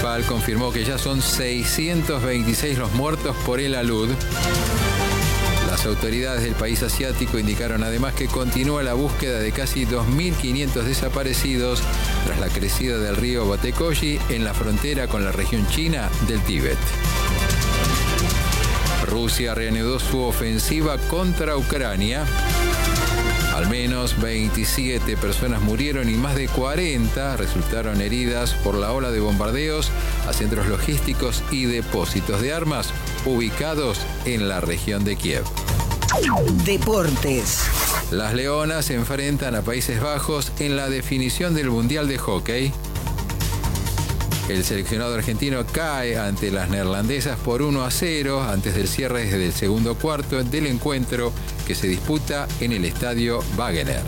municipal confirmó que ya son 626 los muertos por el alud. Las autoridades del país asiático indicaron además que continúa la búsqueda de casi 2.500 desaparecidos tras la crecida del río Batekoyi en la frontera con la región china del Tíbet. Rusia reanudó su ofensiva contra Ucrania. Al menos 27 personas murieron y más de 40 resultaron heridas por la ola de bombardeos a centros logísticos y depósitos de armas ubicados en la región de Kiev. Deportes. Las Leonas se enfrentan a Países Bajos en la definición del Mundial de Hockey. El seleccionado argentino cae ante las neerlandesas por 1-0 antes del cierre del segundo cuarto del encuentro que se disputa en el estadio Wagener.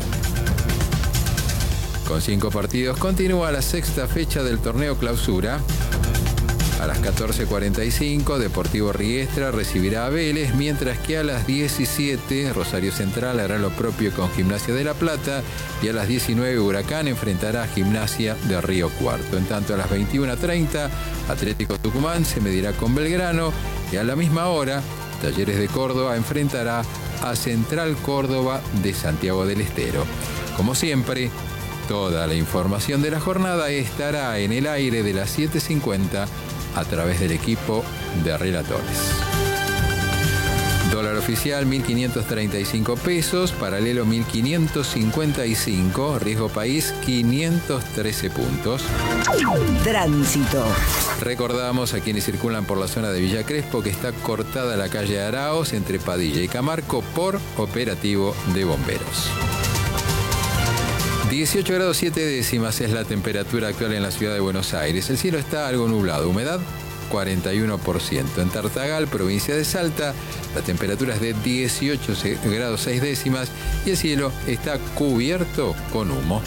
Con 5 partidos continúa la sexta fecha del torneo Clausura. A las 14:45 Deportivo Riestra recibirá a Vélez, mientras que a las 17 Rosario Central hará lo propio con Gimnasia de La Plata y a las 19 Huracán enfrentará a Gimnasia de Río Cuarto. En tanto, a las 21:30 Atlético Tucumán se medirá con Belgrano y a la misma hora Talleres de Córdoba enfrentará a Central Córdoba de Santiago del Estero. Como siempre, toda la información de la jornada estará en el aire de las 7:50 a través del equipo de relatores. Dólar oficial 1.535 pesos, paralelo 1.555, riesgo país 513 puntos. Tránsito. Recordamos a quienes circulan por la zona de Villa Crespo que está cortada la calle Araos entre Padilla y Camargo por operativo de bomberos. 18 grados 7 décimas es la temperatura actual en la ciudad de Buenos Aires. El cielo está algo nublado, humedad 41%. En Tartagal, provincia de Salta, la temperatura es de 18 grados 6 décimas y el cielo está cubierto con humo.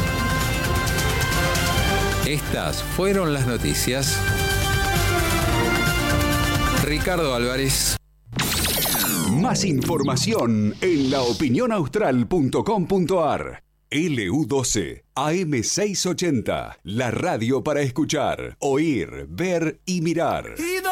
Estas fueron las noticias. Ricardo Álvarez. Más información en laopinionaustral.com.ar. LU12, AM680, la radio para escuchar, oír, ver y mirar.